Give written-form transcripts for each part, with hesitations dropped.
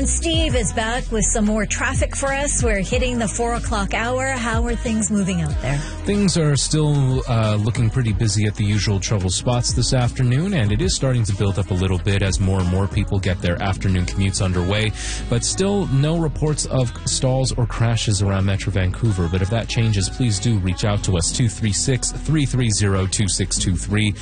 And Steve is back with some more traffic for us. We're hitting the 4 o'clock hour. How are things moving out there? Things are still looking pretty busy at the usual trouble spots this afternoon, and it is starting to build up a little bit as more and more people get their afternoon commutes underway. But still no reports of stalls or crashes around Metro Vancouver. But if that changes, please do reach out to us, 236-330-2623,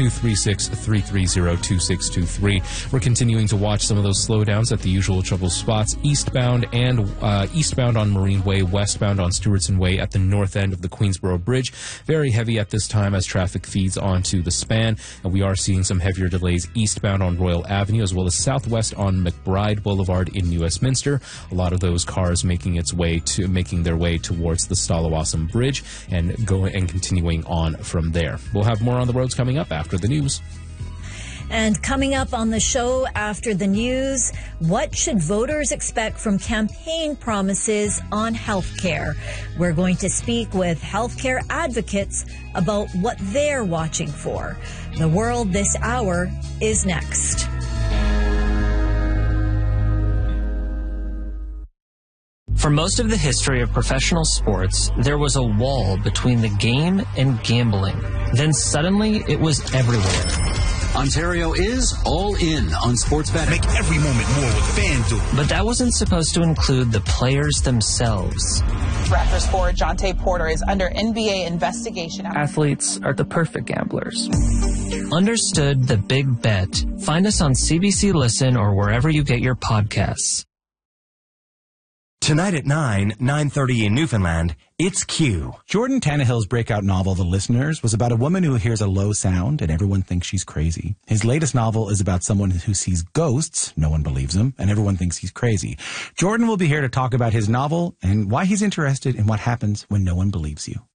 236-330-2623. We're continuing to watch some of those slowdowns at the usual trouble spots, eastbound on Marine Way, westbound on Stewartson Way at the north end of the Queensboro Bridge. Very heavy at this time as traffic feeds onto the span, and we are seeing some heavier delays eastbound on Royal Avenue as well as southwest on McBride Boulevard in New Westminster. A lot of those cars making their way towards the Stalawassam Bridge and continuing on from there. We'll have more on the roads coming up after the news. And coming up on the show after the news, what should voters expect from campaign promises on health care? We're going to speak with healthcare advocates about what they're watching for. The World This Hour is next. For most of the history of professional sports, there was a wall between the game and gambling. Then suddenly, it was everywhere. Ontario is all in on sports betting. Make every moment more with FanDuel. But that wasn't supposed to include the players themselves. Raptors forward Jonte Porter is under NBA investigation. Athletes are the perfect gamblers. Understood the big bet. Find us on CBC Listen or wherever you get your podcasts. Tonight at 9:30 in Newfoundland, it's Q. Jordan Tannehill's breakout novel, The Listeners, was about a woman who hears a low sound and everyone thinks she's crazy. His latest novel is about someone who sees ghosts, no one believes him, and everyone thinks he's crazy. Jordan will be here to talk about his novel and why he's interested in what happens when no one believes you.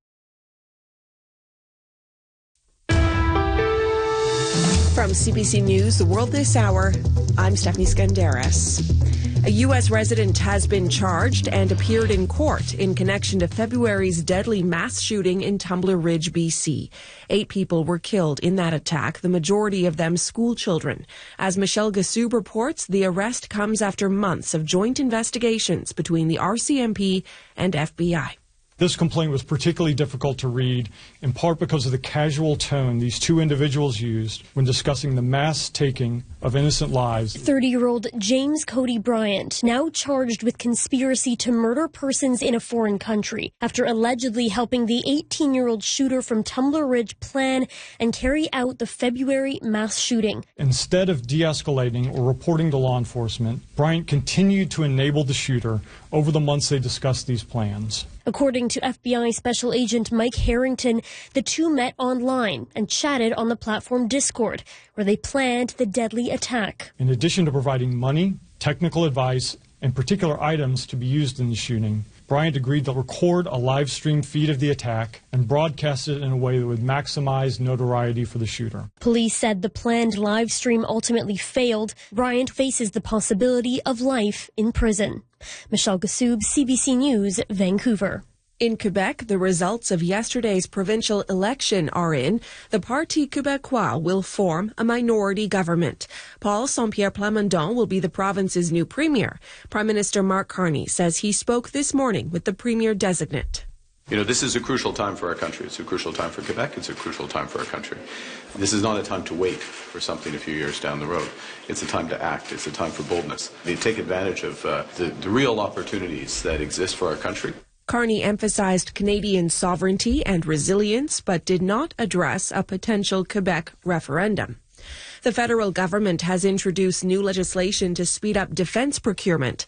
From CBC News, The World This Hour, I'm Stephanie Skandaris. A U.S. resident has been charged and appeared in court in connection to February's deadly mass shooting in Tumbler Ridge, BC. 8 people were killed in that attack, the majority of them school children. As Michelle Gassoub reports, the arrest comes after months of joint investigations between the RCMP and FBI. This complaint was particularly difficult to read, in part because of the casual tone these two individuals used when discussing the mass taking of innocent lives. 30-year-old James Cody Bryant, now charged with conspiracy to murder persons in a foreign country after allegedly helping the 18-year-old shooter from Tumbler Ridge plan and carry out the February mass shooting. Instead of de-escalating or reporting to law enforcement, Bryant continued to enable the shooter over the months they discussed these plans. According to FBI Special Agent Mike Harrington, the two met online and chatted on the platform Discord, where they planned the deadly attack. In addition to providing money, technical advice, and particular items to be used in the shooting, Bryant agreed to record a live stream feed of the attack and broadcast it in a way that would maximize notoriety for the shooter. Police said the planned live stream ultimately failed. Bryant faces the possibility of life in prison. Michelle Gassoub, CBC News, Vancouver. In Quebec, the results of yesterday's provincial election are in. The Parti Québécois will form a minority government. Paul Saint-Pierre Plamondon will be the province's new premier. Prime Minister Mark Carney says he spoke this morning with the premier-designate. You know, this is a crucial time for our country. It's a crucial time for Quebec. It's a crucial time for our country. This is not a time to wait for something a few years down the road. It's a time to act. It's a time for boldness. We take advantage of the real opportunities that exist for our country. Carney emphasized Canadian sovereignty and resilience, but did not address a potential Quebec referendum. The federal government has introduced new legislation to speed up defense procurement.